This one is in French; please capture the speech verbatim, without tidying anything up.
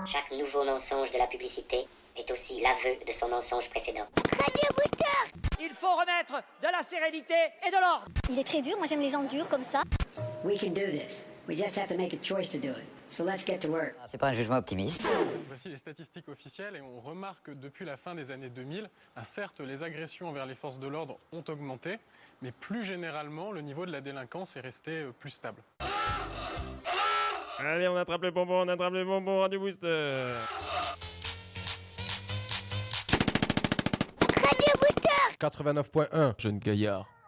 Chaque nouveau mensonge de la publicité est aussi l'aveu de son mensonge précédent. Radio Booster. Il faut remettre de la sérénité et de l'ordre. Il est très dur, moi j'aime les gens durs comme ça. We can do this. We just have to make a choice to do it. So let's get to work. C'est pas un jugement optimiste. Voici les statistiques officielles et on remarque que depuis la fin des années deux mille, hein, certes les agressions envers les forces de l'ordre ont augmenté, mais plus généralement le niveau de la délinquance est resté plus stable. Allez, on attrape le bonbon, on attrape le bonbon, Radio Booster. Radio Booster. quatre-vingt-neuf point un. Jeune gaillard.